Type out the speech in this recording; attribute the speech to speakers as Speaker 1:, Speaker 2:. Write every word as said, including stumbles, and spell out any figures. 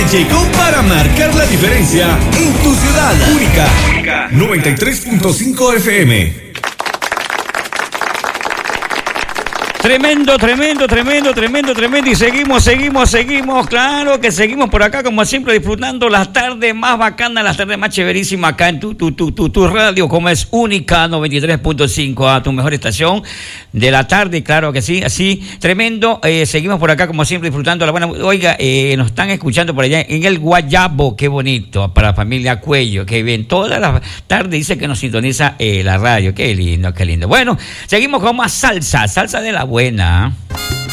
Speaker 1: llegó para marcar la diferencia en tu ciudad. Única, Única. noventa y tres punto cinco F M.
Speaker 2: Tremendo, tremendo, tremendo, tremendo, tremendo. Y seguimos, seguimos, seguimos. Claro que seguimos por acá, como siempre, disfrutando las tardes más bacanas, las tardes más chéverísimas acá en tu, tu, tu, tu, tu radio, como es Única noventa y tres punto cinco, a tu mejor estación de la tarde. Claro que sí, así, tremendo. Eh, seguimos por acá, como siempre, disfrutando la buena. Oiga, eh, nos están escuchando por allá en el Guayabo, qué bonito, para la familia Cuello, que bien, todas las tardes dice que nos sintoniza eh, la radio. Qué lindo, qué lindo. Bueno, seguimos con más salsa, salsa de la buena.